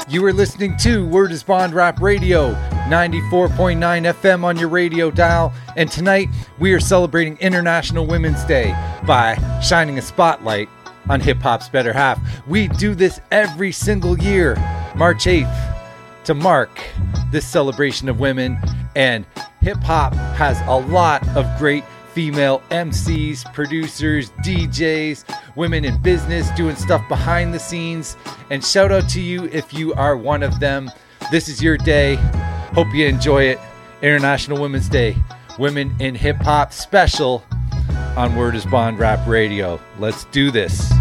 You are listening to Word is Bond Rap Radio, 94.9 FM on your radio dial, and tonight we are celebrating International Women's Day by shining a spotlight on hip-hop's better half. We do this every single year, March 8th, to mark this celebration of women, and hip-hop has a lot of great female MCs, producers, DJs, women in business doing stuff behind the scenes, and shout out to you if you are one of them. This is your day. Hope you enjoy it. International Women's Day, Women in Hip Hop special on Word is Bond Rap Radio. Let's do this.